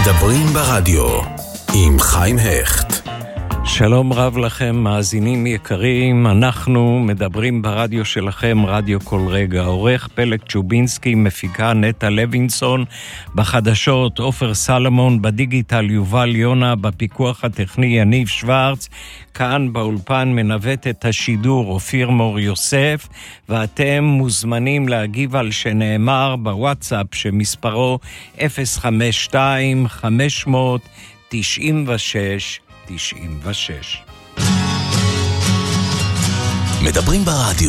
מדברים ברדיו עם חיים הכט. שלום רב לכם, מאזינים יקרים, אנחנו מדברים ברדיו שלכם, רדיו כל רגע. עורך פלג צ'ובינסקי, מפיקה נטע לוינסון, בחדשות עופר סלמון, בדיגיטל יובל יונה, בפיקוח הטכני יניב שוורץ, כאן באולפן מנווט את השידור אופיר מור יוסף, ואתם מוזמנים להגיב על שנאמר בוואטסאפ שמספרו 052-500-96 96. מדברים ברדיו.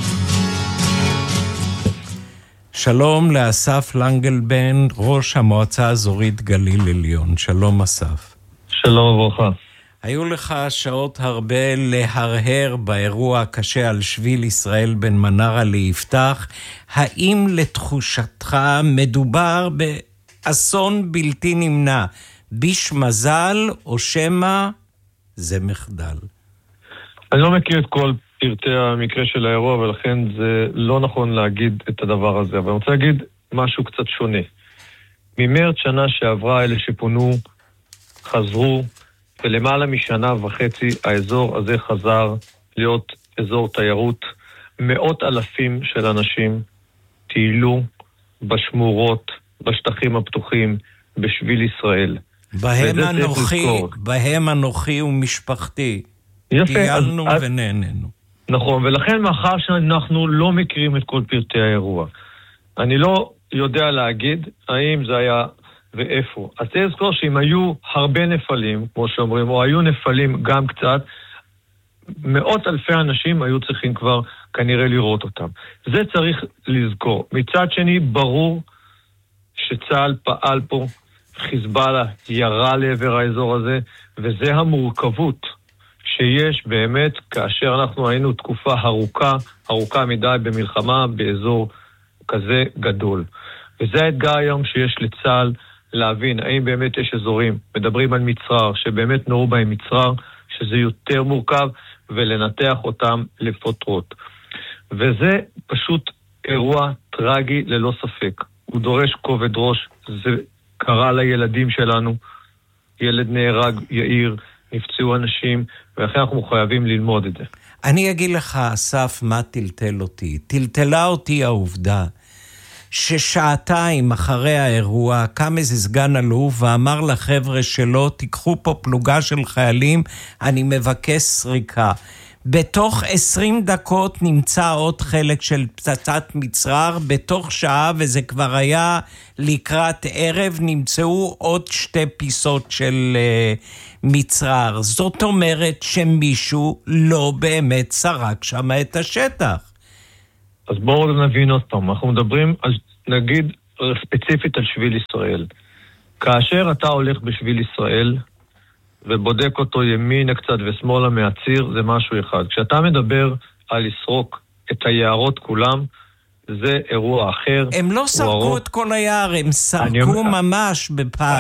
שלום לאסף לנגלבן, ראש המועצה האזורית גליל עליון. שלום אסף. שלום וברכה. היו לך שעות הרבה להרהר באירוע הקשה על שביל ישראל בין מנרה ליפתח. האם לתחושתך מדובר באסון בלתי נמנע? ביש מזל או שמה זה מחדל? אני לא מכיר את כל פרטי המקרה של האירוע, ולכן זה לא נכון להגיד את הדבר הזה. אבל אני רוצה להגיד משהו קצת שונה. ממרץ שנה שעברה, אלה שפונו חזרו, ולמעלה משנה וחצי האזור הזה חזר להיות אזור תיירות. מאות אלפים של אנשים טיילו בשמורות, בשטחים הפתוחים, בשביל ישראל. בהם אנוכי ומשפחתי. יפה. טיילנו ונהננו. נכון, ולכן מאחר שאנחנו לא מכירים את כל פרטי האירוע, אני לא יודע להגיד האם זה היה ואיפה. אז צריך לזכור שאם היו הרבה נפלים, כמו שאומרים, או היו נפלים גם קצת, מאות אלפי אנשים היו צריכים כבר כנראה לראות אותם. זה צריך לזכור. מצד שני, ברור שצה"ל פעל פה, חיזבאללה ירה לעבר האזור הזה, וזה המורכבות שיש באמת כאשר אנחנו היינו תקופה ארוכה מדי במלחמה באזור כזה גדול. וזה האתגר היום שיש לצה"ל להבין האם באמת יש אזורים, מדברים על מצרר, שבאמת נורו בהם מצרר, שזה יותר מורכב, ולנתח אותם לפרוטרוט. וזה פשוט אירוע טרגי ללא ספק. הוא דורש כובד ראש, זה קרה לילדים שלנו, ילד נהרג, יאיר, נפצעו אנשים, ולכן אנחנו חייבים ללמוד את זה. אני אגיד לך, אסף, מה טלטל אותי? טלטלה אותי העובדה ששעתיים אחרי האירוע קם איזה סגן אלוף ואמר לחבר'ה שלו, תיקחו פה פלוגה של חיילים, אני מבקש סריקה. בתוך 20 דקות נמצא עוד חלק של פצצת מצרר, בתוך שעה, וזה כבר היה לקראת ערב, נמצאו עוד 2 פיסות של מצרר. זאת אומרת שמישהו לא באמת סרק שם את השטח. אז בואו נבין עוד פעם, אנחנו מדברים על, נגיד ספציפית על שביל ישראל. כאשר אתה הולך בשביל ישראל ובודק אותו ימינה קצת ושמאלה מהציר, זה משהו אחד. כשאתה מדבר על לסרוק את היערות כולם, זה אירוע אחר. הם לא סרקו את כל היער, הם סרקו ממש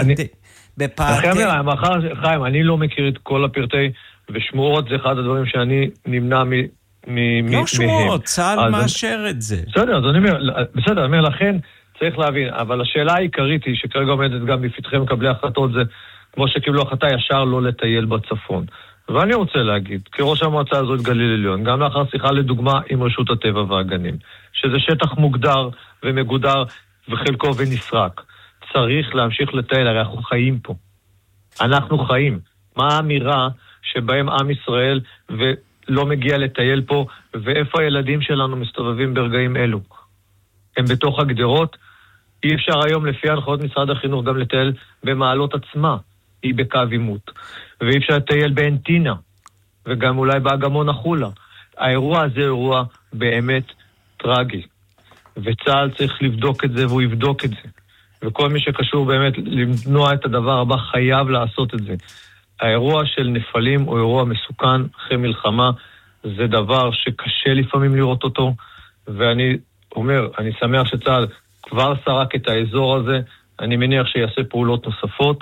בפאתי. חיים, אני לא מכיר את כל הפרטי, ושמורות זה אחד הדברים שאני נמנע לא שמורות, צה"ל מאשר את זה. בסדר, אז אני אומר, לכן צריך להבין, אבל השאלה העיקרית היא, שכרגע עומדת גם בפתחם מקבלי החלטות, זה כמו שקיבלו החלטה ישר לא לטייל בצפון. ואני רוצה להגיד, כראש המועצה הזאת גליל עליון, גם לאחר שיחה לדוגמה עם רשות הטבע והגנים, שזה שטח מוגדר ומגודר וחלקו ונסרק. צריך להמשיך לטייל, הרי אנחנו חיים פה. אנחנו חיים. מה האמירה שבהם עם ישראל ולא מגיע לטייל פה, ואיפה הילדים שלנו מסתובבים ברגעים אלו? הם בתוך הגדרות. אי אפשר היום לפי הנחיות משרד החינוך גם לטייל במעלות עצמה. היא בקו עימות. ואי אפשר לטייל באנטינה. וגם אולי באגמון החולה. האירוע הזה אירוע באמת טרגי. וצה"ל צריך לבדוק את זה, והוא יבדוק את זה. וכל מי שקשור באמת למנוע את הדבר הבא חייב לעשות את זה. האירוע של נפלים הוא אירוע מסוכן אחרי מלחמה. זה דבר שקשה לפעמים לראות אותו. ואני אומר, אני שמח שצה"ל כבר סרק את האזור הזה. אני מניח שיעשה פעולות נוספות.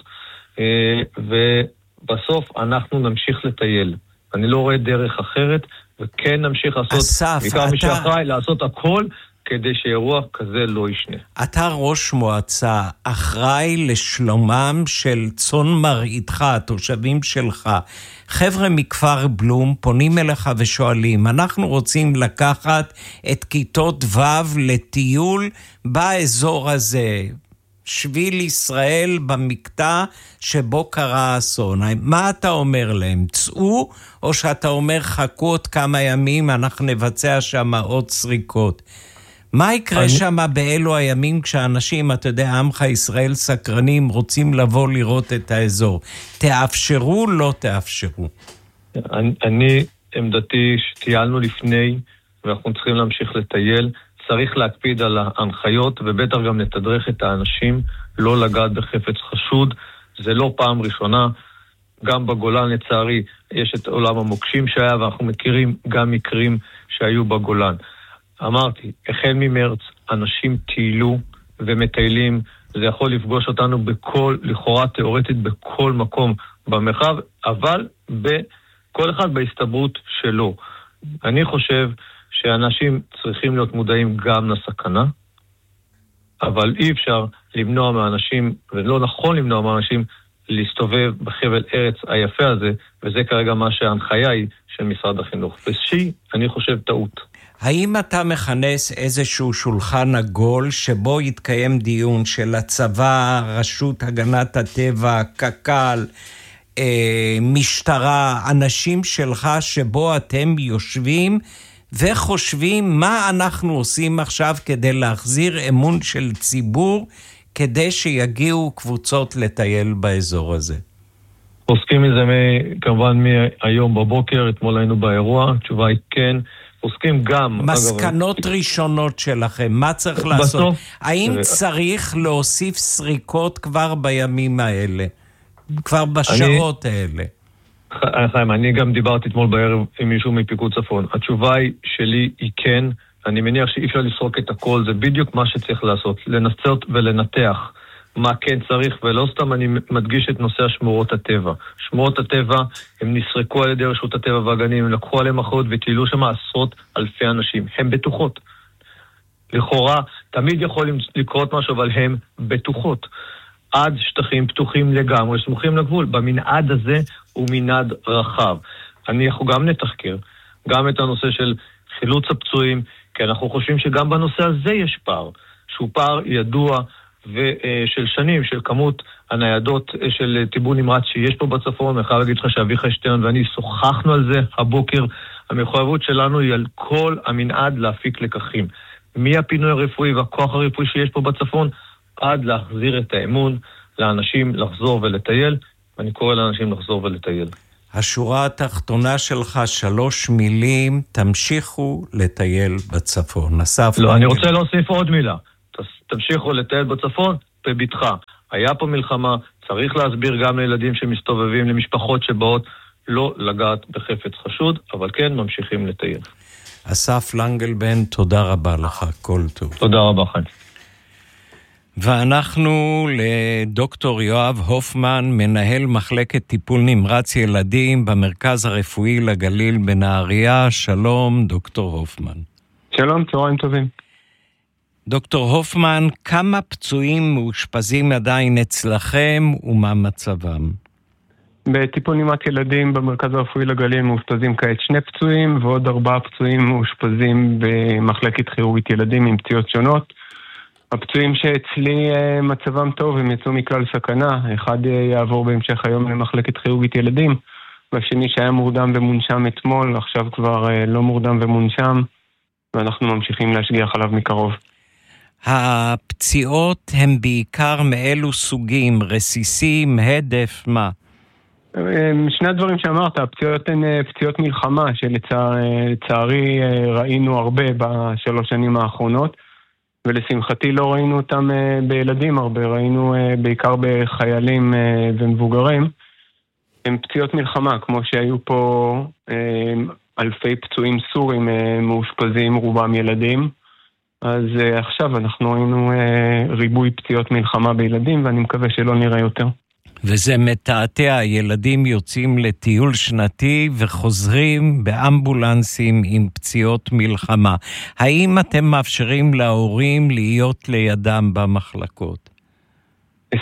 ובסוף אנחנו נמשיך לטייל. אני לא רואה דרך אחרת, וכן נמשיך לעשות, אסף, בעיקר מי שאחראי לעשות הכל כדי שאירוע כזה לא ישנה. אתה ראש מועצה, אחראי לשלומם של צאן מרעיתך, התושבים שלך. חבר'ה מכפר בלום פונים אליך ושואלים, אנחנו רוצים לקחת את כיתות ו' לטיול באזור הזה, שביל ישראל במקטע שבו קרה האסון. מה אתה אומר להם? צאו, או שאתה אומר חכו עוד כמה ימים, אנחנו נבצע שם עוד סריקות? מה יקרה שם באלו הימים כשאנשים, אתה יודע, עמך ישראל סקרנים, רוצים לבוא לראות את האזור? תאפשרו, לא תאפשרו? אני, עמדתי שטיילנו לפני, ואנחנו צריכים להמשיך לטייל, צריך להקפיד על ההנחיות, ובטח גם לתדרך את האנשים, לא לגעת בחפץ חשוד. זה לא פעם ראשונה, גם בגולן לצערי יש את עולם המוקשים שהיה, ואנחנו מכירים גם מקרים שהיו בגולן. אמרתי, החל ממרץ, אנשים טיילו ומטיילים, זה יכול לפגוש אותנו בכל, לכאורה תיאורטית בכל מקום במרחב, אבל כל אחד בהסתברות שלו. אני חושב שאנשים צריכים להיות מודעים גם לסכנה, אבל אי אפשר למנוע מאנשים, ולא נכון למנוע מאנשים, להסתובב בחבל ארץ היפה הזה, וזה כרגע מה שההנחיה היא של משרד החינוך. ושי, אני חושב טעות. האם אתה מכנס איזשהו שולחן עגול שבו יתקיים דיון של הצבא, רשות הגנת הטבע, קק"ל, משטרה, אנשים שלך שבו אתם יושבים וחושבים מה אנחנו עושים עכשיו כדי להחזיר אמון של ציבור, כדי שיגיעו קבוצות לטייל באזור הזה? עוסקים מזה כמובן מהיום בבוקר, אתמול היינו באירוע, התשובה היא כן. עוסקים גם... מסקנות ראשונות שלכם, מה צריך לעשות? האם צריך להוסיף סריקות כבר בימים האלה? כבר בשעות האלה? חיים, אני גם דיברתי אתמול בערב עם מישהו מפיקוד צפון. התשובה שלי היא כן. אני מניח שאי אפשר לסרוק את הכל, זה בדיוק מה שצריך לעשות. לנסות ולנתח מה כן צריך, ולא סתם אני מדגיש את נושא שמורות הטבע. שמורות הטבע, הם נסרקו על ידי רשות הטבע והגנים, הם לקחו עליהם אחריות וטיילו שם עשרות אלפי אנשים. הם בטוחות. לכאורה, תמיד יכול לקרות משהו, אבל הם בטוחות. עד שטחים פתוחים לגמרי, סמוכים לגבול. במנעד הזה הוא מנעד רחב. אנחנו גם נתחקר, גם את הנושא של חילוץ הפצועים, כי אנחנו חושבים שגם בנושא הזה יש פער, שהוא פער ידוע של שנים, של כמות הניידות של טיפול נמרץ שיש פה בצפון. אני חייב להגיד לך שאביחי שטרן ואני שוחחנו על זה הבוקר. המחויבות שלנו היא על כל המנעד להפיק לקחים. מהפינוי הרפואי והכוח הרפואי שיש פה בצפון, עד להחזיר את האמון לאנשים לחזור ולטייל, ואני קורא לאנשים לחזור ולטייל. השורה התחתונה שלך 3 מילים, תמשיכו לטייל בצפון. אסף, לא, אני רוצה להוסיף עוד מילה. תמשיכו לטייל בצפון בביטחה. היה פה מלחמה, צריך להסביר גם לילדים שמסתובבים, למשפחות שבאות לא לגעת בחפץ חשוד, אבל כן ממשיכים לטייל. אסף לנגלבן, תודה רבה לך, כל טוב. תודה רבה, חיים. ואנחנו לדוקטור יואב הופמן, מנהל מחלקת טיפול נמרץ ילדים במרכז הרפואי לגליל בנהריה. שלום, דוקטור הופמן. שלום, צהריים טובים. דוקטור הופמן, כמה פצועים מאושפזים עדיין אצלכם ומה מצבם? בטיפול נמרץ ילדים במרכז הרפואי לגליל מאושפזים כעת 2 פצועים, ועוד 4 פצועים מאושפזים במחלקת כירורגית ילדים עם פציעות שונות. הפצועים שאצלי מצבם טוב, הם יצאו מכלל סכנה. אחד יעבור בהמשך היום למחלקת כירורגית ילדים, והשני שהיה מורדם ומונשם אתמול, עכשיו כבר לא מורדם ומונשם, ואנחנו ממשיכים להשגיח עליו מקרוב. הפציעות הם בעיקר מאלו סוגים, רסיסים, הדף, מה? שני הדברים שאמרת, הפציעות הן פציעות מלחמה, שלצערי ראינו הרבה ב3 שנים האחרונות, ולשמחתי לא ראינו אותם בילדים הרבה, ראינו בעיקר בחיילים ומבוגרים. הם פציעות מלחמה, כמו שהיו פה אלפי פצועים סורים מאושפזים, רובם ילדים. אז עכשיו אנחנו ראינו ריבוי פציעות מלחמה בילדים, ואני מקווה שלא נראה יותר. וזה מתעתע, ילדים יוצאים לטיול שנתי וחוזרים באמבולנסים עם פציעות מלחמה. האם אתם מאפשרים להורים להיות לידם במחלקות? 24/7,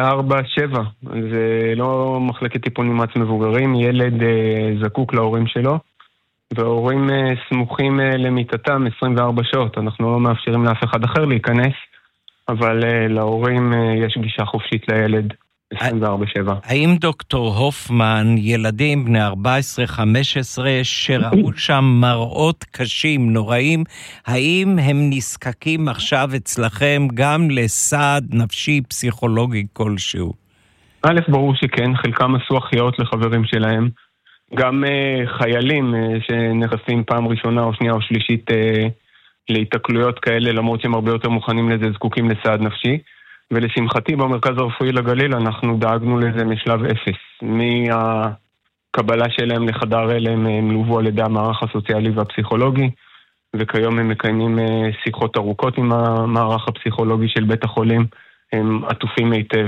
זה לא מחלקת טיפול נמרץ מבוגרים, ילד זקוק להורים שלו, וההורים סמוכים למיטתם 24 שעות, אנחנו לא מאפשרים לאף אחד אחר להיכנס, אבל להורים יש גישה חופשית לילד 24/7. האם דוקטור הופמן, ילדים בני 14-15 שראו שם מראות קשים, נוראים, האם הם נזקקים עכשיו אצלכם גם לסעד נפשי פסיכולוגי כלשהו? א', ברור שכן, חלקם עשו אחיות לחברים שלהם, גם חיילים שנחשפים פעם ראשונה או שנייה או שלישית להתקלויות כאלה, למרות שהם הרבה יותר מוכנים לזה, זקוקים לסעד נפשי. ולשמחתי במרכז הרפואי לגליל אנחנו דאגנו לזה משלב 0. מהקבלה שלהם לחדר אליהם הם לובו על ידי המערך הסוציאלי והפסיכולוגי, וכיום הם מקיימים שיחות ארוכות עם המערך הפסיכולוגי של בית החולים, הם עטופים היטב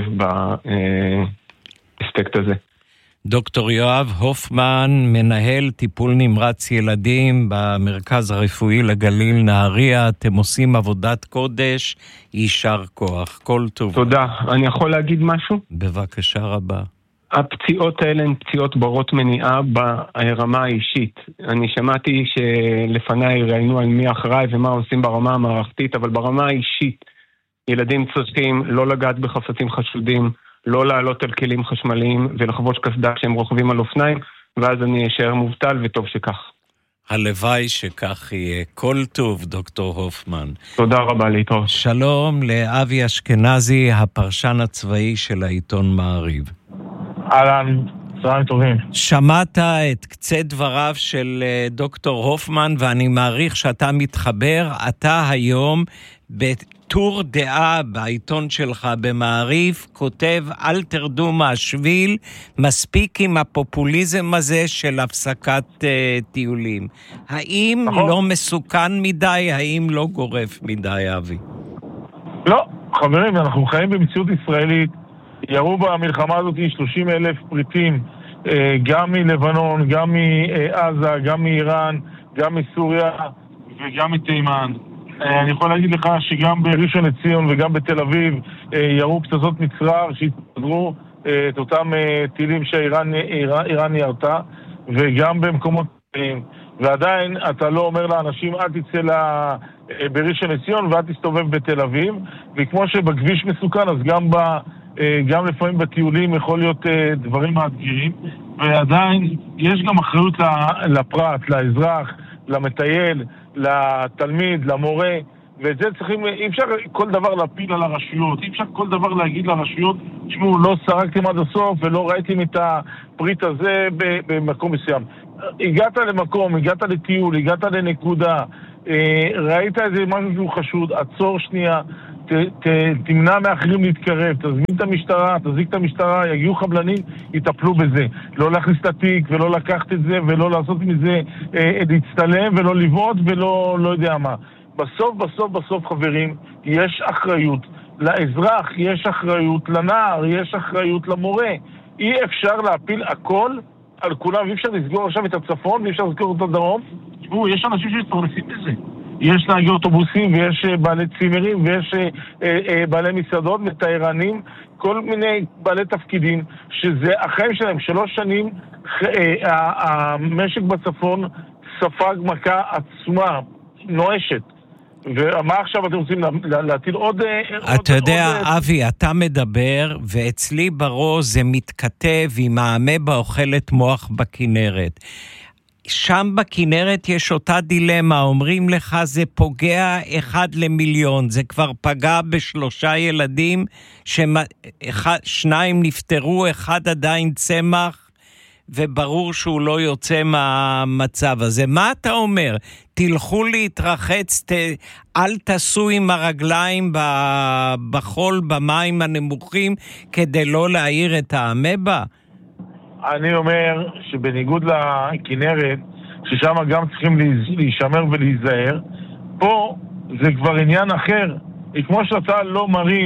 באספקט הזה. דוקטור יואב הופמן, מנהל טיפול נמרץ ילדים במרכז הרפואי לגליל נהריה, אתם עושים עבודת קודש, יישר כוח, כל טוב. תודה, אני יכול להגיד משהו? בבקשה רבה. הפציעות האלה הן פציעות ברות מניעה ברמה האישית. אני שמעתי שלפניי ראינו על מי אחראי ומה עושים ברמה המערכתית, אבל ברמה האישית ילדים צריכים לא לגעת בחפצים חשודים, לא לעלות על כלים חשמליים ולחבוש קסדה כשהם רוכבים על אופניים, ואז אני אשאר מובטל, וטוב שכך. הלוואי שכך יהיה. כל טוב, דוקטור הופמן. תודה רבה, להתראות. שלום לאבי אשכנזי, הפרשן הצבאי של העיתון מעריב. אהלן, צהריים טובים. שמעת את קצה דבריו של דוקטור הופמן, ואני מעריך שאתה מתחבר, אתה היום בטור דעה בעיתון שלך במעריב, כותב אל תרדו מהשביל, מספיק עם הפופוליזם הזה של הפסקת טיולים. האם לא מסוכן מדי, האם לא גורף מדי, אבי? לא, חברים, אנחנו חיים במציאות ישראלית, ירו במלחמה הזאת 30,000 פריטים, גם מלבנון, גם מעזה, גם מאיראן, גם מסוריה וגם מתימן. אני יכול להגיד לך שגם בראשון לציון וגם בתל אביב ירו פצצות מצרר שהתפזרו את אותם טילים שאיראן ירתה, וגם במקומות אחרים. ועדיין אתה לא אומר לאנשים אל תצא בראשון לציון ואל תסתובב בתל אביב, וכמו שבכביש מסוכן אז גם לפעמים בטיולים יכול להיות דברים מאתגרים, ועדיין יש גם אחריות לפרט, לאזרח, למטייל, לתלמיד, למורה, ואת זה צריכים, אי אפשר כל דבר להפיל על הרשויות, אי אפשר כל דבר להגיד לרשויות, תשמעו, לא סרקתם עד הסוף ולא ראיתם את הפריט הזה במקום מסוים. הגעת למקום, הגעת לטיול, הגעת לנקודה, ראית איזה משהו שהוא חשוד, עצור שנייה, תמנע מאחרים להתקרב, תזמין את המשטרה, תזיק את המשטרה, יגיעו חבלנים, יטפלו בזה. לא להכניס את התיק ולא לקחת את זה ולא לעשות מזה, להצטלם ולא לבעוט ולא לא יודע מה. בסוף חברים, יש אחריות לאזרח, יש אחריות לנער, יש אחריות למורה. אי אפשר להפיל הכל על כולם, ואי אפשר לסגור עכשיו את הצפון ואי אפשר לסגור את הדרום. תשמעו, יש אנשים שמתפרנסים בזה. יש נהגי אוטובוסים ויש בעלי צימרים ויש בעלי מסעדות ותיירנים, כל מיני בעלי תפקידים שזה החיים שלהם. 3 שנים המשק בצפון ספג מכה עצומה, נואשת. ומה עכשיו אתם רוצים להטיל עוד... אתה יודע, אבי, אתה מדבר, ואצלי בראש זה מתכתב עם האמבה אוכלת מוח בכנרת. שם בכנרת יש אותה דילמה, אומרים לך זה פוגע 1 למיליון, זה כבר פגע ב3 ילדים, 2 נפטרו, 1 עדיין צמח, וברור שהוא לא יוצא מהמצב הזה. מה אתה אומר? תלכו להתרחץ, אל תעשו עם הרגליים בחול, במים הנמוכים, כדי לא להעיר את האמבה? אני אומר שבניגוד לכנרת, ששם גם צריכים להישמר ולהיזהר, פה זה כבר עניין אחר. כמו שאתה לא מרים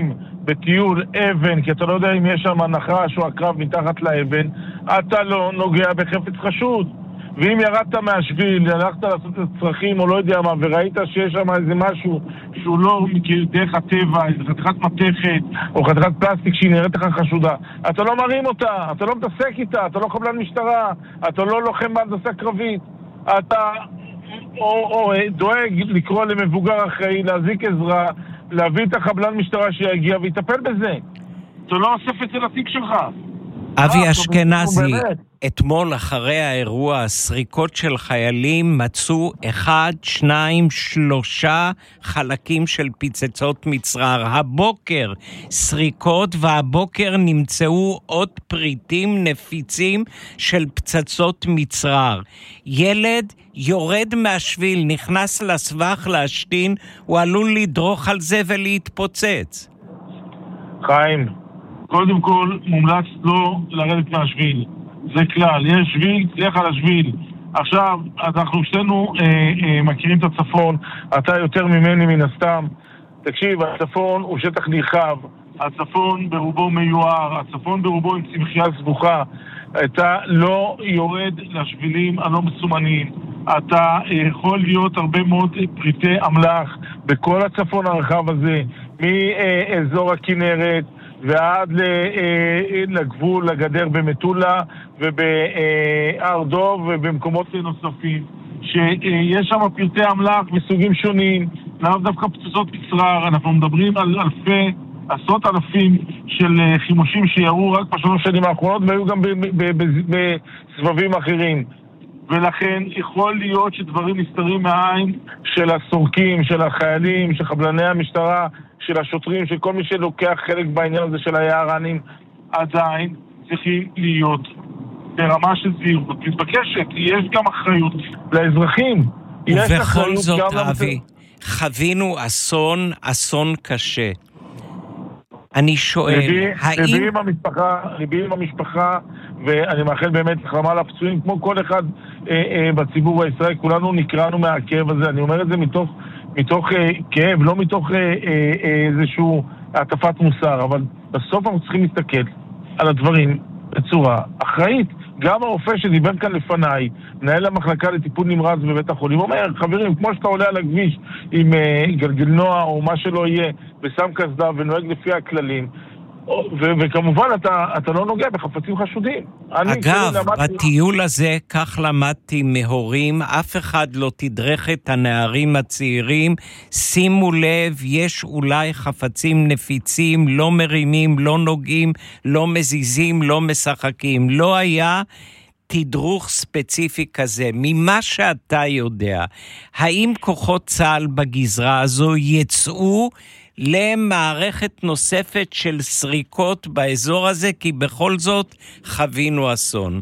בטיול אבן, כי אתה לא יודע אם יש שם נחש או הקרב מתחת לאבן, אתה לא נוגע בחפץ חשוד. ואם ירדת מהשביל, הלכת לעשות את הצרכים או לא יודע מה, וראית שיש שם איזה משהו שהוא לא דרך הטבע, איזה חתיכת מתכת או חתיכת פלסטיק שהיא נראית לך חשודה, אתה לא מרים אותה, אתה לא מתעסק איתה, אתה לא קבלן משטרה, אתה לא לוחם בהנדסה קרבית, אתה או דואג לקרוא למבוגר אחראי, להזיק עזרה, להביא את החבלן משטרה שיגיע ויטפל בזה. אתה לא אוסף את זה לתיק שלך. אבי אשכנזי, אתמול אחרי האירוע, הסריקות של חיילים מצאו 1, 2, 3 חלקים של פצצות מצרר. הבוקר סריקות, והבוקר נמצאו עוד פריטים נפיצים של פצצות מצרר. ילד יורד מהשביל, נכנס לסבך להשתין, הוא עלול לדרוך על זה ולהתפוצץ. חיים, קודם כל מומלץ לא לרדת מהשביל. זה כלל, יש שביל, תלך על השביל. עכשיו, אנחנו שתינו מכירים את הצפון, אתה יותר ממני מן הסתם. תקשיב, הצפון הוא שטח נרחב, הצפון ברובו מיוער, הצפון ברובו עם צמחייה סבוכה. אתה לא יורד לשבילים הלא מסומנים. אתה יכול להיות הרבה מאוד פריטי אמל"ח בכל הצפון הרחב הזה, מאזור הכנרת ועד לגבול, לגדר במטולה ובהר דוב ובמקומות נוספים, שיש שם פרטי אמל"ח מסוגים שונים, לאו דווקא פצצות מצרר. אנחנו מדברים על עשרות אלפים של חימושים שירו רק בשלוש שנים האחרונות, והיו גם בסבבים אחרים. ולכן יכול להיות שדברים נסתרים מהעין של הסורקים, של החיילים, של חבלני המשטרה, של השוטרים, של כל מי שלוקח חלק בעניין הזה של היערנים. עדיין צריכים להיות ברמה של זהירות מתבקשת. יש גם אחריות לאזרחים. ובכל זאת, אבי, חווינו אסון קשה. אני שואל, ליבי עם המשפחה, ואני מאחל באמת החלמה לפצועים, כמו כל אחד בציבור הישראלי. כולנו נקראנו מהכאב הזה. אני אומר את זה מתוך כאב, לא מתוך איזשהו הטפת מוסר, אבל בסוף אנחנו צריכים להסתכל על הדברים בצורה אחראית. גם הרופא שדיבר כאן לפניי, מנהל המחלקה לטיפול נמרץ בבית החולים, אומר, חברים, כמו שאתה עולה על הכביש עם גלגלנוע או מה שלא יהיה, ושם קסדה ונוהג לפי הכללים, וכמובן אתה לא נוגע בחפצים חשודים. אגב, בטיול הזה, כך למדתי מהורים, אף אחד לא תדרך את הנערים הצעירים, שימו לב, יש אולי חפצים נפיצים, לא מרימים, לא נוגעים, לא מזיזים, לא משחקים. לא היה תדרוך ספציפי כזה. ממה שאתה יודע, האם כוחות צה"ל בגזרה הזו יצאו למערכת נוספת של סריקות באזור הזה, כי בכל זאת חווינו אסון?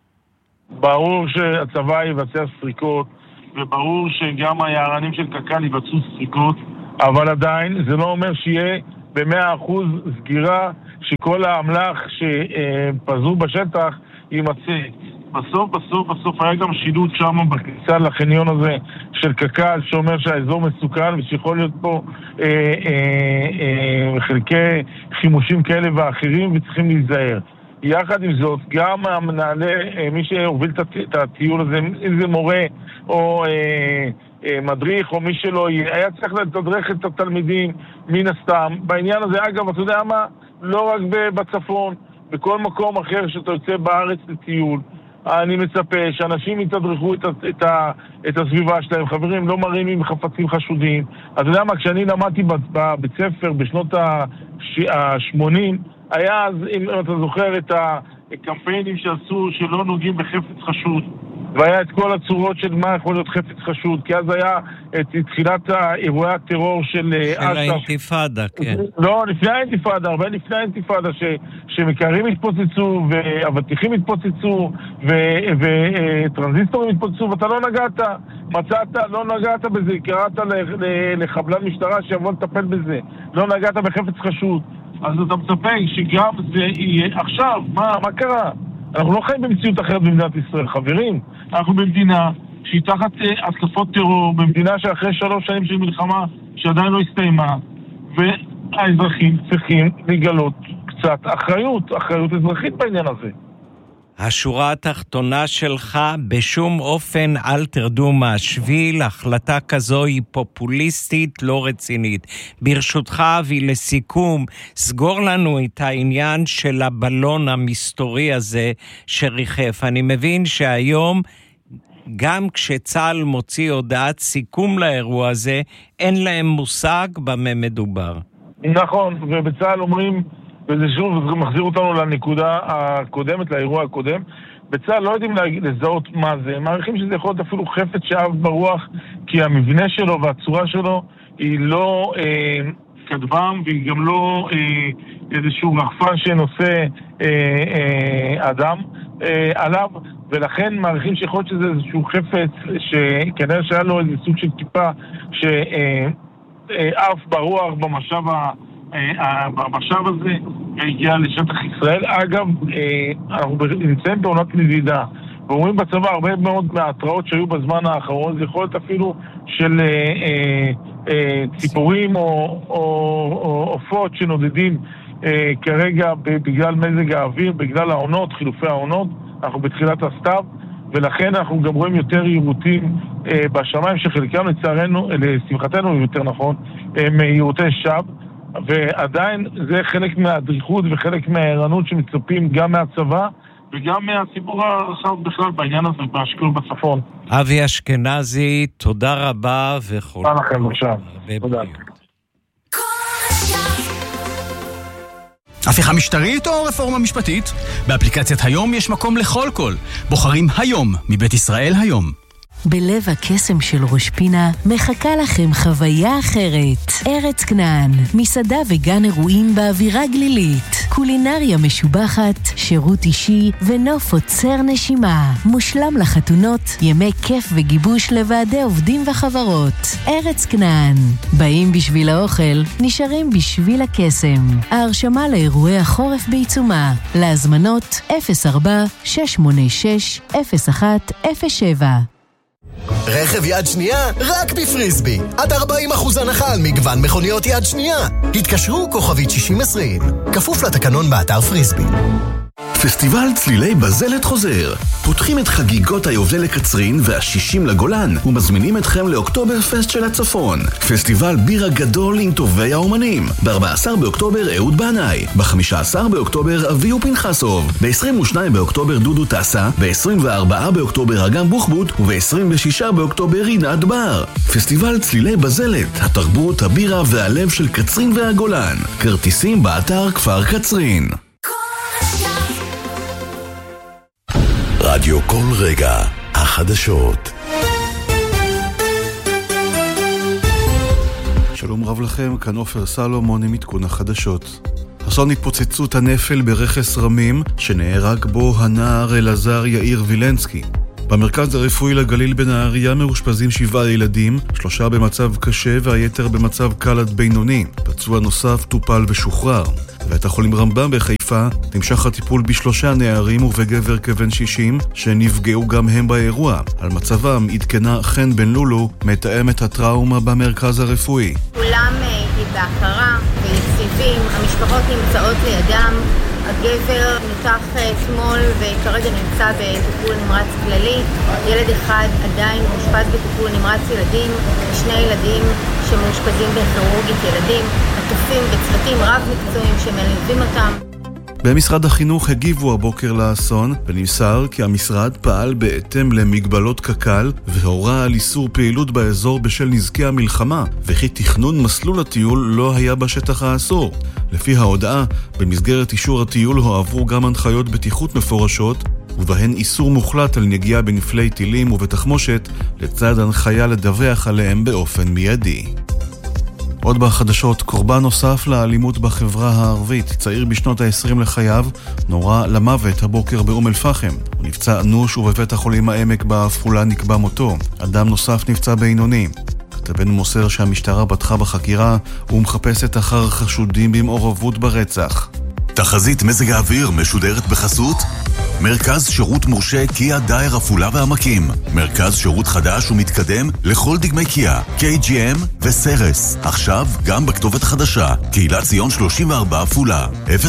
ברור שהצבא יבצע סריקות, וברור שגם היערנים של קק"ל יבצעו סריקות, אבל עדיין זה לא אומר שיהיה ב100% סגירה שכל האמל"ח שפזרו בשטח יימצא. בסוף היה גם שילוט שם בכניסה לחניון הזה של קק"ל שאומר שהאזור מסוכן ושיכול להיות פה חלקי חימושים כאלה ואחרים וצריכים להיזהר. יחד עם זאת, גם המנהלי, מי שהוביל את הטיול הזה, אם זה מורה או מדריך או מי שלא יהיה, היה צריך לתדרך את התלמידים מן הסתם. בעניין הזה, אגב, אתה יודע מה? לא רק בצפון, בכל מקום אחר שאתה יוצא בארץ לטיול, אני מצפה שאנשים יתדרכו את הסביבה שלהם. חברים, לא מרימים חפצים חשודים. אתה יודע מה, כשאני למדתי בבית ספר בשנות ה-80, היה אז, אם אתה זוכר, את הקמפיינים שעשו שלא נוגעים בחפץ חשוד, והיה את כל הצורות של מה יכול להיות חפץ חשוד, כי אז היה את תחילת אירועי הטרור של האינתיפאדה, כן. לא, לפני האינתיפאדה, הרבה לפני האינתיפאדה, שמקרים התפוצצו, ואבטיחים התפוצצו, וטרנזיסטורים התפוצצו, ואתה לא נגעת, לא נגעת בזה, קראת לחבלן משטרה שיבוא לטפל בזה, לא נגעת בחפץ חשוד. אז אתה מצפה שגם זה יהיה. עכשיו, מה קרה? אנחנו לא חיים במציאות אחרת במדינת ישראל, חברים. אנחנו במדינה שהיא תחת התקפות טרור, במדינה שאחרי 3 שנים של מלחמה שעדיין לא הסתיימה, האזרחים צריכים לגלות קצת אחריות אזרחית בעניין הזה. השורה התחתונה שלך, בשום אופן אל תרדו מהשביל, החלטה כזו היא פופוליסטית, לא רצינית. ברשותך, ולסיכום, סגור לנו את העניין של הבלון המסתורי הזה שריחף. אני מבין שהיום, גם כשצה"ל מוציא הודעת סיכום לאירוע הזה, אין להם מושג במה מדובר. נכון, ובצה"ל אומרים, וזה שוב, זה מחזיר אותנו לנקודה הקודמת, לאירוע הקודם. בצה"ל לא יודעים לזהות מה זה. הם מעריכים שזה יכול להיות אפילו חפץ שאב ברוח, כי המבנה שלו והצורה שלו היא לא כדבם, והיא גם לא איזשהו רחפן שנושא אדם עליו, ולכן מעריכים שיכול להיות שזה איזשהו חפץ שכנראה שהיה לו איזה סוג של טיפה שאף ברוח במשאב הזה הגיע לשטח ישראל. אגב, אנחנו נמצאים בעונת נדידה, ואומרים בצבא הרבה מאוד מההתראות שהיו בזמן האחרון, זה יכול להיות אפילו של ציפורים או עופות שנודדים כרגע בגלל מזג האוויר, בגלל העונות, חילופי העונות. אנחנו בתחילת הסתיו, ולכן אנחנו גם רואים יותר יירוטים בשמיים, שחלקם לצערנו, לשמחתנו יותר נכון, הם יירוטי שווא, ועדיין זה חלק מהדריכות וחלק מהערנות שמצפים גם מהצבא וגם מהציבור הרחב בכלל בעניין הזה, בהשקול בצפון. אבי אשכנזי, תודה רבה וכל. תודה לכם עכשיו. תודה. הפיכה משטרית או רפורמה משפטית? באפליקציית היום יש מקום לכל קול. בוחרים היום מבית ישראל היום. בלב הקסם של ראש פינה מחכה לכם חוויה אחרת. ארץ כנען, מסעדה וגן אירועים באווירה גלילית, קולינריה משובחת, שירות אישי ונוף עוצר נשימה. מושלם לחתונות, ימי כיף וגיבוש לוועדי עובדים וחברות. ארץ כנען, באים בשביל האוכל, נשארים בשביל הקסם. ההרשמה לאירועי החורף בעיצומה. להזמנות 04-686-0107. רכב יד שנייה רק בפריסבי. עד 40% הנחה על מגוון מכוניות יד שנייה. התקשרו כוכבית 6020. כפוף לתקנון באתר פריסבי. פסטיבל צלילי בזלת חוזר. פותחים את חגיגות היובל לקצרין וה-60 לגולן ומזמינים אתכם לאוקטובר פסט של הצפון. פסטיבל בירה גדול עם טובי האומנים. ב-14 באוקטובר אהוד בנאי, ב-15 באוקטובר אבי ופנחסוב, ב-22 באוקטובר דודו טסה, ב-24 באוקטובר אגם בוחבוט וב-26 באוקטובר רינת בר. פסטיבל צלילי בזלת, התרבות, הבירה והלב של קצרין והגולן. כרטיסים באתר כפר קצרין. רדיו כל רגע, החדשות. שלום רב לכם, כאן עופר סלומון עם עדכון החדשות. אסון התפוצצות הנפל ברכס רמים, שנהרג בו הנער אלעזר יאיר וילנסקי. במרכז הרפואי לגליל בנהריה מאושפזים 7 ילדים, 3 במצב קשה והיתר במצב קל עד בינוני. פצוע נוסף טופל ושוחרר. בבית החולים רמב"ם בחיפה נמשך הטיפול ב3 נערים ובגבר כבן 60 שנפגעו גם הם באירוע. על מצבם עדכנה חן בן לולו, מתאמת הטראומה במרכז הרפואי. כולם בהכרה ויציבים, המשפחות נמצאות לידם. הגבר נותח אתמול וכרגע נמצא בטיפול נמרץ כללי. ילד אחד עדיין מאושפז בטיפול נמרץ ילדים, 2 ילדים שמאושפזים בכירורגית ילדים, עטופים בצוותים רב מקצועיים שמלווים אותם. במשרד החינוך הגיבו הבוקר לאסון, ונמסר כי המשרד פעל בהתאם למגבלות קק"ל והורה על איסור פעילות באזור בשל נזקי המלחמה, וכי תכנון מסלול הטיול לא היה בשטח האסור. לפי ההודעה, במסגרת אישור הטיול הועברו גם הנחיות בטיחות מפורשות, ובהן איסור מוחלט על נגיעה בנפלי טילים ובתחמושת, לצד הנחיה לדווח עליהם באופן מיידי. עוד בחדשות, קורבן נוסף לאלימות בחברה הערבית, צעיר בשנות ה-20 לחייו, נורה למוות הבוקר באום אל-פחם. הוא נפצע אנוש ובבית החולים העמק בעפולה נקבע מותו. אדם נוסף נפצע בינוני. כתבנו מוסר שהמשטרה פתחה בחקירה ומחפשת אחר חשודים במעורבות ברצח. תחזית מזג האוויר משודרת בחסות מרכז שירות מורשה קיה דייר עפולה והעמקים. מרכז שירות חדש ומתקדם לכל דגמי קיה, KGM וסרס. עכשיו גם בכתובת חדשה, קהילת ציון 34 עפולה,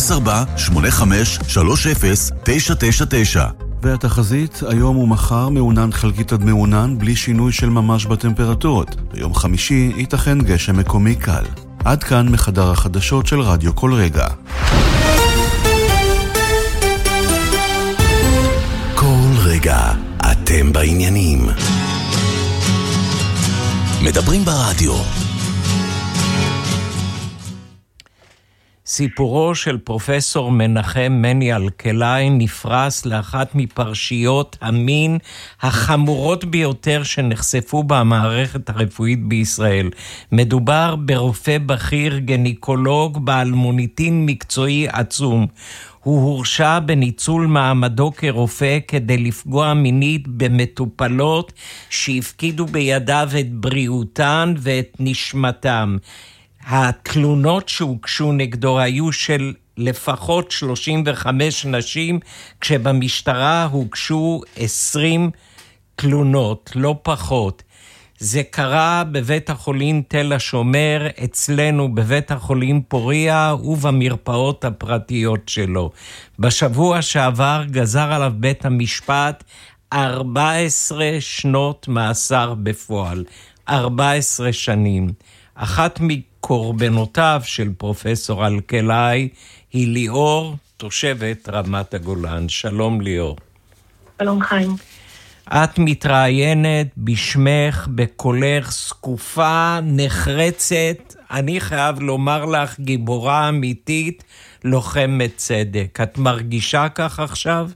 04-8530-999. והתחזית, היום ומחר מעונן חלקית עד מעונן בלי שינוי של ממש בטמפרטורות. ביום חמישי ייתכן גשם מקומי קל. עד כאן מחדר החדשות של רדיו כל רגע. כל רגע אתם בעניינים. מדברים ברדיו. סיפורו של פרופסור מנחם מני אלקלעי נפרס לאחת מפרשיות המין החמורות ביותר שנחשפו במערכת הרפואית בישראל. מדובר ברופא בכיר גניקולוג בעל מוניטין מקצועי עצום. הוא הורשע בניצול מעמדו כרופא כדי לפגוע מינית במטופלות שהפקידו בידיו את בריאותן ואת נשמתם. התלונות שהוגשו נגדו היו של לפחות 35 נשים, כשבמשטרה הוגשו 20 תלונות, לא פחות. זה קרה בבית החולים תל השומר, אצלנו בבית החולים פוריה ובמרפאות הפרטיות שלו. בשבוע שעבר גזר עליו בית המשפט 14 שנות מאסר בפועל. 14 שנים. אחת מקורבנותיו של פרופסור אלקלעי היא ליאור, תושבת רמת הגולן. שלום ליאור. שלום חיים. את מתראיינת בשמך, בקולך סקופה, נחרצת. אני חייב לומר לך, גיבורה אמיתית, לוחמת צדק. את מרגישה כך עכשיו?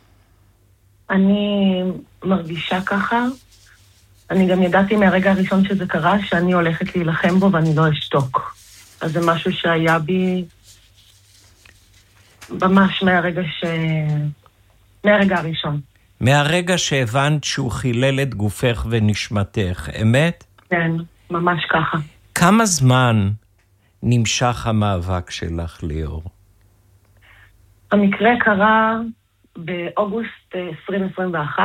אני מרגישה ככה. אני גם ידעתי מהרגע הראשון שזה קרה, שאני הולכת להילחם בו ואני לא אשתוק. אז זה משהו שהיה בי ממש מהרגע הראשון. מהרגע שהבנת שהוא חילל את גופך ונשמתך, אמת? כן, ממש ככה. כמה זמן נמשך המאבק שלך, ליאור? המקרה קרה באוגוסט 2021,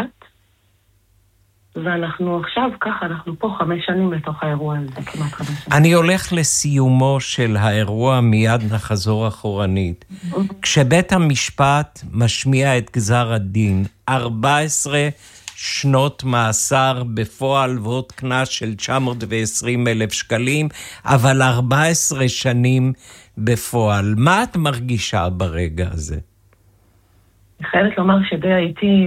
ואנחנו עכשיו ככה, אנחנו פה 5 שנים לתוך האירוע הזה, כמעט 5 שנים. אני הולך לסיומו של האירוע, מיד נחזור אחורנית. כשבית המשפט משמיע את גזר הדין, 14 שנות מאסר בפועל ועוד קנס של 920,000 שקלים, אבל 14 שנים בפועל. מה את מרגישה ברגע הזה? אני חייבת לומר שדי הייתי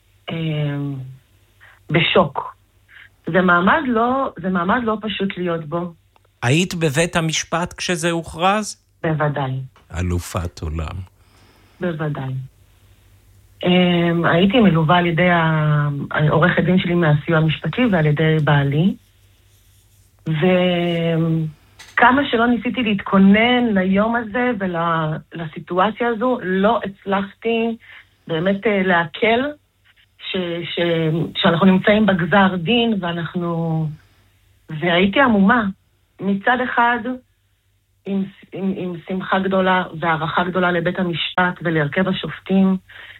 בשוק. זה מעמד לא פשוט להיות בו. היית בבית המשפט כשזה הוכרז? בוודאי. אלופת עולם. בוודאי. הייתי מלווה על ידי העורך הדין שלי מהסיוע המשפטי ועל ידי בעלי. וכמה שלא ניסיתי להתכונן ליום הזה ולסיטואציה הזו, לא הצלחתי באמת להקל שאנחנו נמצאים בגזר דין והייתי עמומה. מצד אחד עם שמחה גדולה והערכה גדולה לבית המשפט ולהרכב השופטים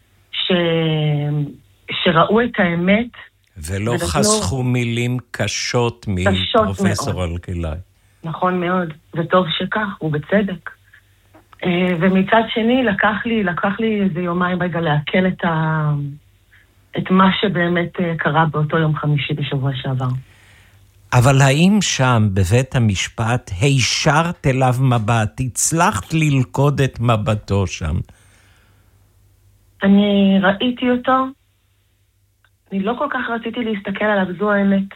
שראו את האמת. ולא חסכו מילים קשות מפרופסור אלקלעי. נכון מאוד, וטוב שכך, ובצדק. ומצד שני לקח לי איזה יומיים רגע להקל את מה שבאמת קרה באותו יום חמישי בשבוע שעבר. אבל האם שם בבית המשפט הישרת אליו מבט, הצלחת ללכוד את מבטו שם? אני ראיתי אותו, אני לא כל כך רציתי להסתכל עליו, זו האמת.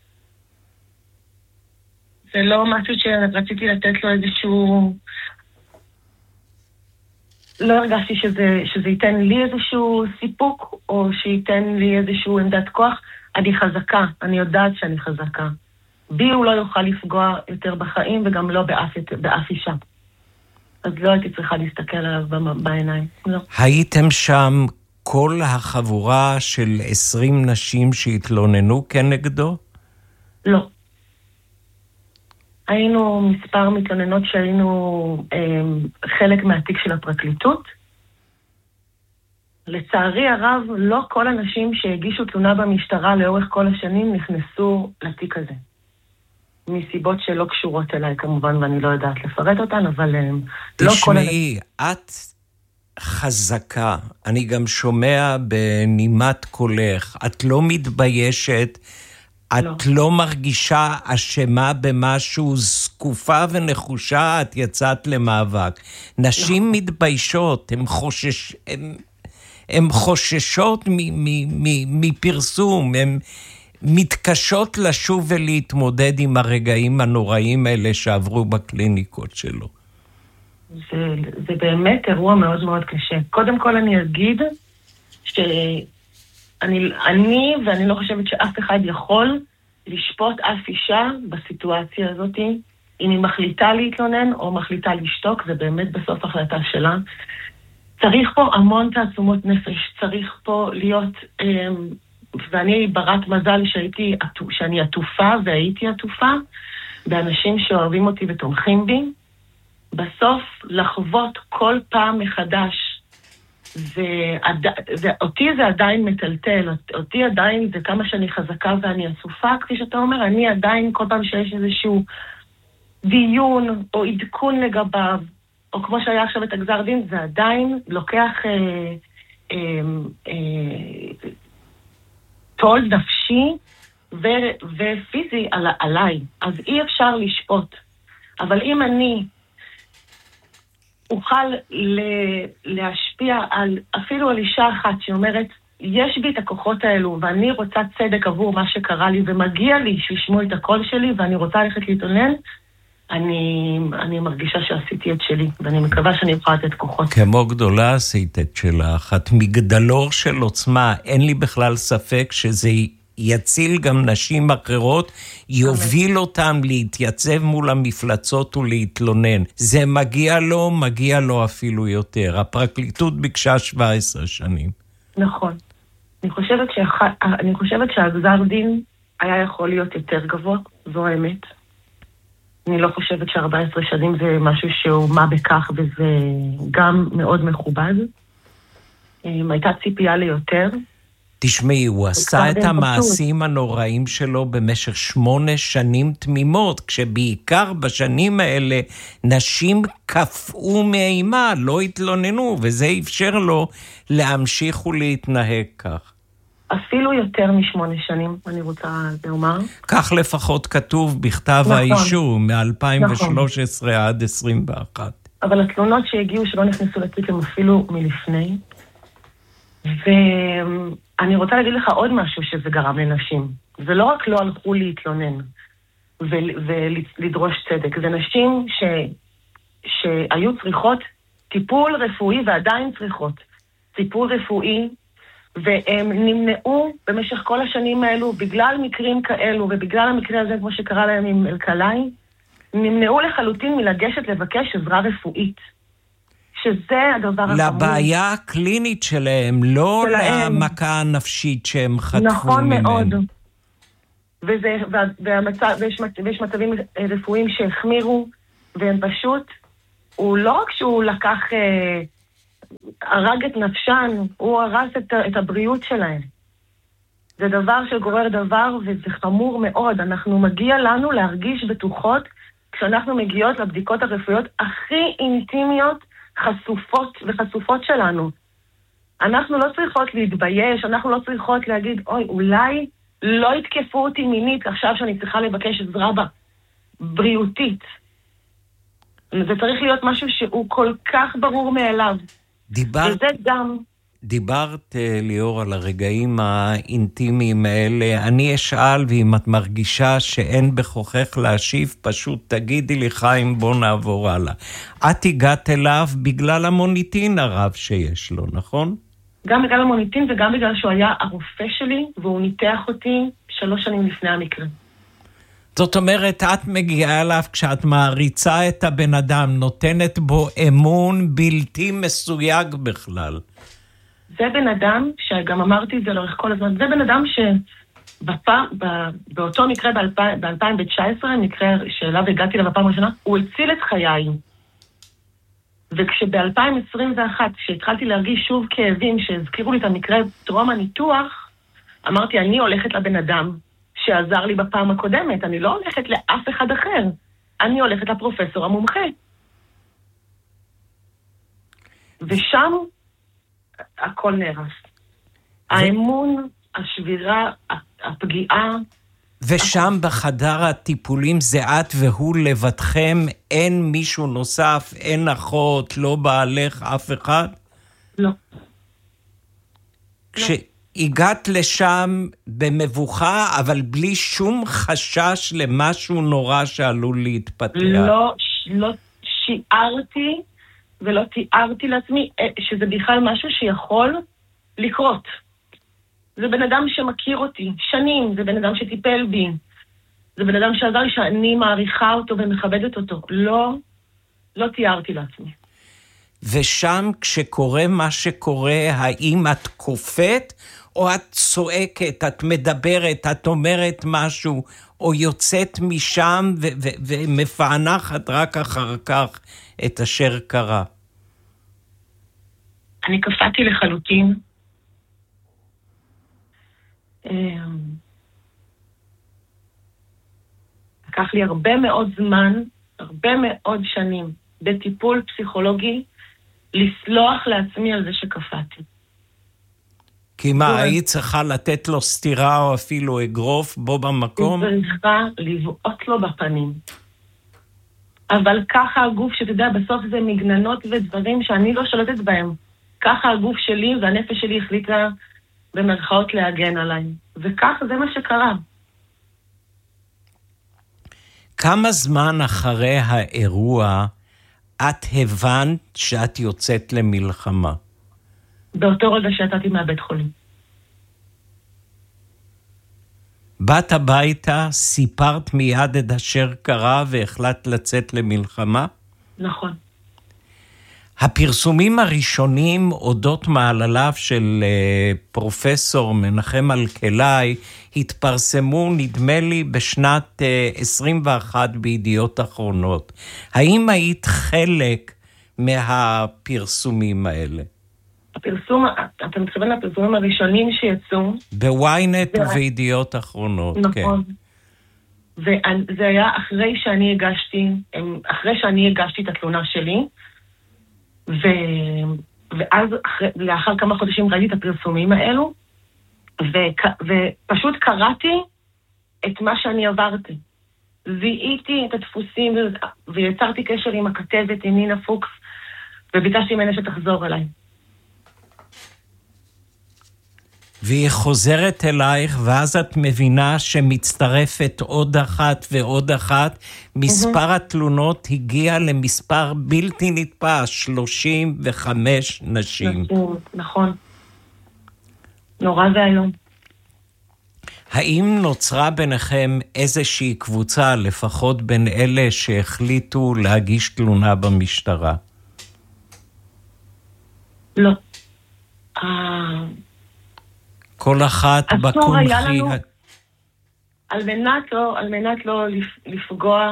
זה לא משהו שרציתי לתת לו איזשהו... לא הרגשתי שזה ייתן לי איזשהו סיפוק, או שייתן לי איזשהו עמדת כוח. אני חזקה, אני יודעת שאני חזקה. בי הוא לא יוכל לפגוע יותר בחיים, וגם לא באף אישה. אז לא הייתי צריכה להסתכל עליו בעיניים. לא. הייתם שם כל החבורה של 20 נשים שהתלוננו כנגדו? לא. היינו מספר מתלוננות שהיינו חלק מהתיק של הפרקליטות, לצערי הרב, לא כל אנשים שהגישו תלונה במשטרה לאורך כל השנים נכנסו לתיק הזה. מסיבות שלא קשורות אליי כמובן, ואני לא יודעת לפרט אותן, אבל לא כל... תשמעי, את חזקה, אני גם שומע בנימת קולך, את לא מתביישת, את לא מרגישה אשמה במשהו, זקופה ונחושה, את יצאת למאבק. נשים מתביישות, הן חוששות מפרסום, הן מתקשות לשוב ולהתמודד עם הרגעים הנוראים האלה שעברו בקליניקות שלו. זה באמת אירוע מאוד מאוד קשה. קודם כל אני אגיד ואני לא חושבת שאף אחד יכול לשפוט אף אישה בסיטואציה הזאת, אם היא מחליטה להתלונן או מחליטה לשתוק, זה באמת בסוף החלטה שלה. צריך פה המון תעצומות נפש, צריך פה להיות, ואני ברת מזל שאני עטופה והייתי עטופה, באנשים שאוהבים אותי ותומכים בי, בסוף לחוות כל פעם מחדש, אותי זה עדיין מטלטל, אותי עדיין זה כמה שאני חזקה ואני אסופה, כפי שאתה אומר, אני עדיין כל פעם שיש איזשהו דיון או עדכון לגביו, או כמו שהיה עכשיו את הגזר דין, זה עדיין לוקח תול נפשי ופיזי עליי, אז אי אפשר לשפוט. אבל אם אני אוכל להשפיע אפילו על אישה אחת שאומרת, יש בי את הכוחות האלו, ואני רוצה צדק עבור מה שקרה לי, ומגיע לי שישמעו את הקול שלי, ואני רוצה ללכת להתעונן, אני מרגישה שעשיתי את שלי, ואני מקווה שאני אוכל לתת כוחות. כמו גדולה עשית את שלך, את מגדלור של עוצמה, אין לי בכלל ספק שזה יציל גם נשים אחרות, יוביל אותם להתייצב מול המפלצות ולהתלונן. זה מגיע לו אפילו יותר. הפרקליטות ביקשה 17 שנים. נכון. אני חושבת שהגזר דין היה יכול להיות יותר גבוה, זו האמת. אני לא חושבת ש14 שנים זה משהו שהוא מה בכך, וזה גם מאוד מכובד. הייתה ציפייה ליותר. תשמעי, הוא עשה את המעשים הנוראים שלו במשך 8 שנים תמימות, כשבעיקר בשנים האלה נשים קפאו מאימה, לא התלוננו, וזה אפשר לו להמשיך ולהתנהג כך. אפילו יותר מ8 שנים, אני רוצה לומר. כך לפחות כתוב בכתב האישום, מ-2013 עד 21. אבל התלונות שהגיעו שלא נכנסו לתיק הם אפילו מלפני. ואני רוצה להגיד לך עוד משהו שזה גרם לנשים. זה לא רק לא הלכו להתלונן ולדרוש צדק, זה נשים שהיו צריכות טיפול רפואי ועדיין צריכות טיפול רפואי, והם נמנעו במשך כל השנים האלו, בגלל מקרים כאלו, ובגלל המקרה הזה, כמו שקרה להם עם אלקלעי, נמנעו לחלוטין מלגשת לבקש עזרה רפואית. שזה הדבר החמור. לבעיה הקלינית שלהם, לא למכה הנפשית שהם חטפו ממנו. נכון מאוד. ויש מצבים רפואיים שהחמירו, והם פשוט, הוא לא רק שהוא לקח... הרג את נפשן, הוא הרס את הבריאות שלהם. זה דבר שגורר דבר, וזה חמור מאוד. מגיע לנו להרגיש בטוחות, כשאנחנו מגיעות לבדיקות הרפואיות הכי אינטימיות, חשופות שלנו. אנחנו לא צריכות להתבייש, אנחנו לא צריכות להגיד, אוי, אולי לא יתקפו אותי מינית, עכשיו שאני צריכה לבקש עזרה בריאותית. זה צריך להיות משהו שהוא כל כך ברור מאליו. דיברת ליאור על הרגעים האינטימיים האלה. אני אשאל, ואם את מרגישה שאין בכוחך להשיב, פשוט תגידי לי, חיים, בוא נעבור הלאה. את הגעת אליו בגלל המוניטין הרב שיש לו, נכון? גם בגלל המוניטין וגם בגלל שהוא היה הרופא שלי, והוא ניתח אותי 3 שנים לפני המקרה. זאת אומרת, את מגיעה אליו כשאת מעריצה את הבן אדם, נותנת בו אמון בלתי מסויג בכלל. זה בן אדם, שגם אמרתי את זה לאורך כל הזמן, זה בן אדם שבאותו מקרה ב-2019, מקרה שאליו הגעתי לה בפעם הראשונה, הוא הציל את חיי. וכשב-2021, כשהתחלתי להרגיש שוב כאבים, שהזכירו לי את המקרה טרום הניתוח, אמרתי, אני הולכת לבן אדם שעזר לי בפעם הקודמת, אני לא הולכת לאף אחד אחר, אני הולכת לפרופסור המומחה. ושם הכל נהרס. האמון, השבירה, הפגיעה. ושם בחדר הטיפולים זה את והוא לבדכם, אין מישהו נוסף, אין אחות, לא בעלך, אף אחד? לא. כשהגעת לשם במבוכה, אבל בלי שום חשש למשהו נורא שעלול להתפתח. לא שיערתי ולא תיארתי לעצמי שזה בכלל משהו שיכול לקרות. זה בן אדם שמכיר אותי שנים, זה בן אדם שטיפל בי, זה בן אדם שעזר לי שאני מעריכה אותו ומכבדת אותו. לא תיארתי לעצמי. ושם כשקורה מה שקורה, האם את קופאת או את צועקת, את מדברת, את אומרת משהו, או יוצאת משם ומפענחת רק אחר כך את אשר קרה? אני קפאתי לחלוטין. לקח לי הרבה מאוד זמן, הרבה מאוד שנים, בטיפול פסיכולוגי, לסלוח לעצמי על זה שקפאתי. כי מה, היית צריכה לתת לו סתירה או אפילו אגרוף בו במקום? היא צריכה לבעוט לו בפנים. אבל ככה הגוף, שאתה יודע, בסוף זה מגננות ודברים שאני לא שולטת בהם. ככה הגוף שלי והנפש שלי החליטה במרכאות להגן עליי. וכך זה מה שקרה. כמה זמן אחרי האירוע את הבנת שאת יוצאת למלחמה? באותו רגע שיצאתי מהבית חולים. באת הביתה, סיפרת מיד את אשר קרה והחלטת לצאת למלחמה? נכון. הפרסומים הראשונים אודות מעלליו של פרופסור מנחם אלקלעי התפרסמו נדמה לי בשנת 21 בידיעות אחרונות. האם היית חלק מהפרסומים האלה? הפרסום, אתה מתכוון לפרסומים הראשונים שיצאו? בוויינט ובידיעות אחרונות, נכון. כן. וזה היה אחרי שאני הגשתי את התלונה שלי, ואז לאחר כמה חודשים ראיתי את הפרסומים האלו, ופשוט קראתי את מה שאני עברתי. זיהיתי את הדפוסים, ויצרתי קשר עם הכתבת, עם נינה פוקס, וביקשתי ממנה שתחזור אליי. והיא חוזרת אלייך, ואז את מבינה שמצטרפת עוד אחת ועוד אחת. מספר התלונות הגיע למספר בלתי נתפס, 35 נשים. נכון. נורא והיום. האם נוצרה ביניכם איזושהי קבוצה, לפחות בין אלה שהחליטו להגיש תלונה במשטרה? לא. כל אחת בקונכי... על מנת לא לפגוע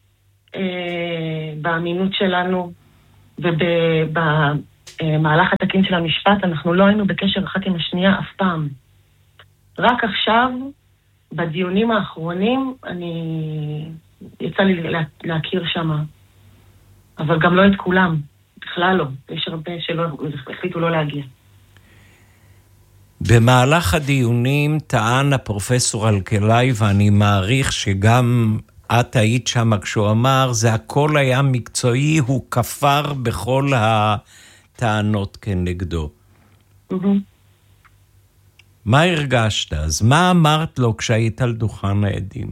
באמינות שלנו ובמהלך התקין של המשפט, אנחנו לא היינו בקשר אחת עם השנייה אף פעם. רק עכשיו, בדיונים האחרונים, יצא לי להכיר שמה, אבל גם לא את כולם, בכלל לא. יש הרבה שלא החליטו לא להגיע. במהלך הדיונים טען הפרופסור אלקלעי, ואני מעריך שגם את היית שם כשהוא אמר, זה הכל היה מקצועי, הוא כפר בכל הטענות כנגדו. מה הרגשת אז? מה אמרת לו כשהיית על דוכן העדים?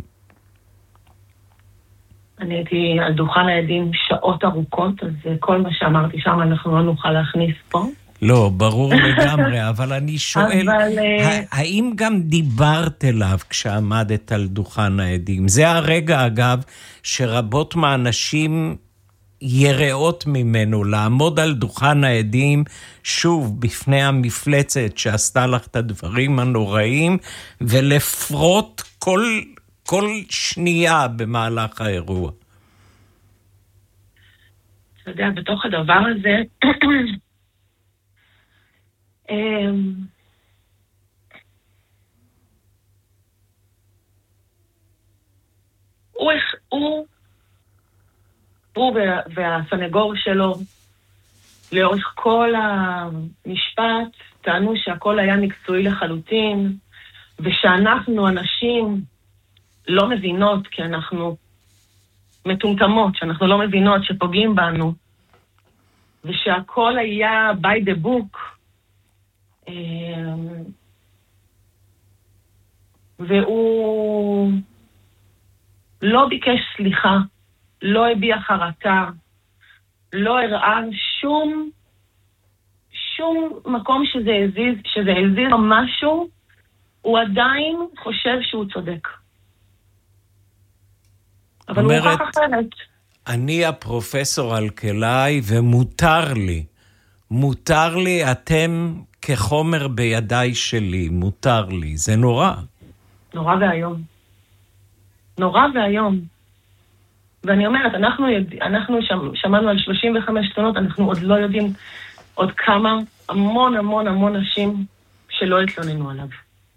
אני הייתי על דוכן העדים שעות ארוכות, אז כל מה שאמרתי שם אנחנו לא נוכל להכניס פה. לא, ברור לגמרי, אבל אני שואל, האם גם דיברת אליו כשעמדת על דוכן העדים? זה הרגע, אגב, שרבות מהאנשים יראות ממנו, לעמוד על דוכן העדים, שוב, בפני המפלצת שעשתה לך את הדברים הנוראים, ולפרוט כל שנייה במהלך האירוע. אתה יודע, בתוך הדבר הזה, הוא והסנגור שלו, לאורך כל המשפט, טענו שהכל היה מקצועי לחלוטין, ושאנחנו אנשים לא מבינות, כי אנחנו מטומטמות, שאנחנו לא מבינות שפוגעים בנו, ושהכל היה by the book. והוא לא ביקש סליחה, לא הביע חרטה, לא הראה שום מקום שזה הזיז משהו, הוא עדיין חושב שהוא צודק. אבל הוא הוכח אחרת. אני הפרופסור אלקלעי ומותר לי, אתם כחומר בידיי שלי, מותר לי, זה נורא. נורא והיום. נורא והיום. ואני אומרת, אנחנו שמענו על 35 תלונות, אנחנו עוד לא יודעים עוד כמה, המון נשים שלא התלוננו עליו.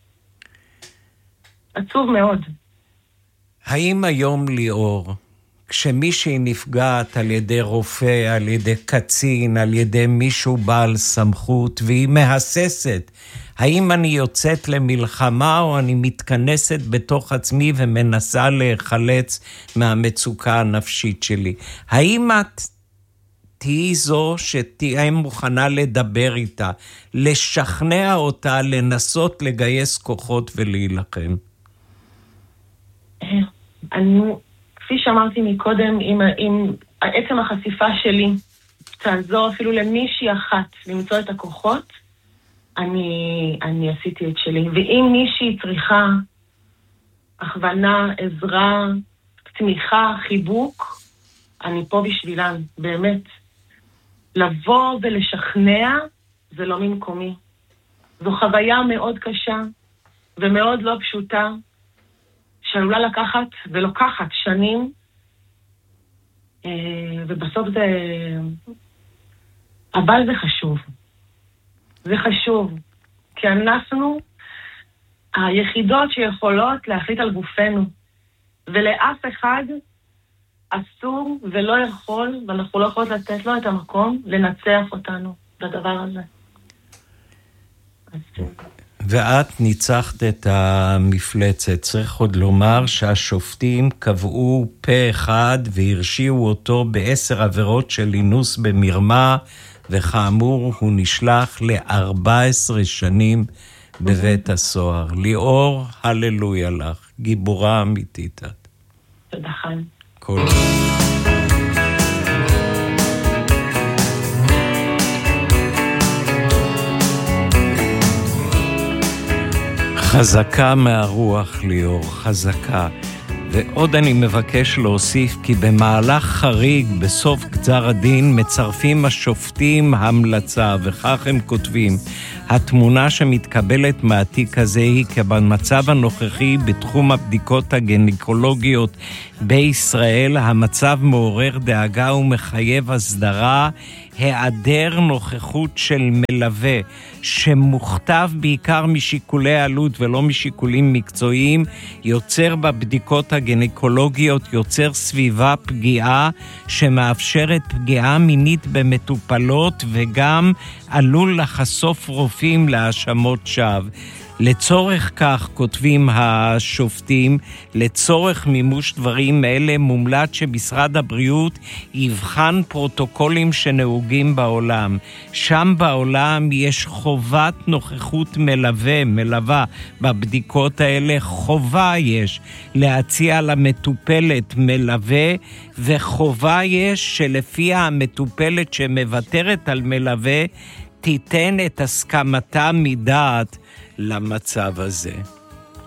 עצוב מאוד. האם היום ליאור, כשמישהי נפגעת על ידי רופא, על ידי קצין, על ידי מישהו בעל סמכות, והיא מהססת, האם אני יוצאת למלחמה או אני מתכנסת בתוך עצמי ומנסה להיחלץ מהמצוקה הנפשית שלי? האם את תהי זו שתהיה מוכנה לדבר איתה, לשכנע אותה, לנסות לגייס כוחות ולהילחם? כפי שאמרתי מקודם, אם עצם החשיפה שלי תעזור אפילו למישהי אחת למצוא את הכוחות, אני עשיתי את שלי. ואם מישהי צריכה הכוונה, עזרה, תמיכה, חיבוק, אני פה בשבילן, באמת. לבוא ולשכנע זה לא ממקומי. זו חוויה מאוד קשה ומאוד לא פשוטה, שעלולה לקחת ולוקחת שנים, ובסוף זה... אבל זה חשוב. זה חשוב, כי אנחנו היחידות שיכולות להחליט על גופנו, ולאף אחד אסור ולא יכול, ואנחנו לא יכולות לתת לו את המקום לנצח אותנו בדבר הזה. ואת ניצחת את המפלצת. צריך עוד לומר שהשופטים קבעו פה אחד והרשיעו אותו ב10 עבירות של אינוס במרמה, וכאמור הוא נשלח ל14 שנים בבית הסוהר. ליאור, הללויה לך, גיבורה אמיתית את. תודה חיים. כל חזקה מהרוח ליאור, חזקה. ועוד אני מבקש להוסיף כי במהלך חריג בסוף גזר הדין מצרפים השופטים המלצה, וכך הם כותבים: התמונה שמתקבלת מהתיק הזה היא כי במצב הנוכחי בתחום הבדיקות הגניקולוגיות בישראל המצב מעורר דאגה ומחייב הסדרה. היעדר נוכחות של מלווה שמוכתב בעיקר משיקולי עלות ולא משיקולים מקצועיים יוצר בבדיקות הגניקולוגיות, יוצר סביבה פגיעה שמאפשרת פגיעה מינית במטופלות וגם עלול לחשוף רופאים להאשמות שווא. לצורך כך, כותבים השופטים, לצורך מימוש דברים אלה מומלץ שמשרד הבריאות יבחן פרוטוקולים שנהוגים בעולם. שם בעולם יש חובת נוכחות מלווה בבדיקות האלה. חובה יש להציע למטופלת מלווה, וחובה יש שלפיה המטופלת שמוותרת על מלווה תיתן את הסכמתה מדעת למצב הזה.